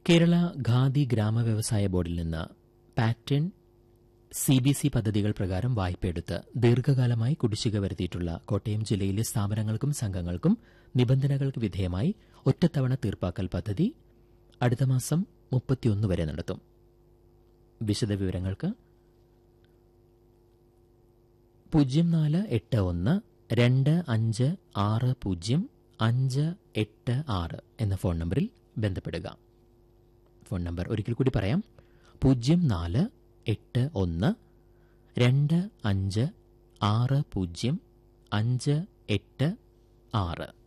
കേരള ഖാദി ഗ്രാമവ്യവസായ ബോർഡിൽ നിന്ന് pattern CBC പദ്ധതികൾ പ്രകാരം വായ്പയെടുത്ത് ദീർഘകാലമായി കുടിശ്ശിക വരുത്തിയിട്ടുള്ള കോട്ടയം ജില്ലയിലെ സ്ഥാപനങ്ങൾക്കും സംഘങ്ങൾക്കും നിബന്ധനകൾക്ക് വിധേയമായി ഒറ്റത്തവണ തീർപ്പാക്കൽ പദ്ധതി അടുത്ത മാസം 31 വരെ നടത്തും. വിശദവിവരങ്ങൾക്ക് 048125605586 എന്ന ഫോൺ നമ്പറിൽ ബന്ധപ്പെടുക. ഫോൺ നമ്പർ ഒരിക്കൽ കൂടി പറയാം: 048125605586.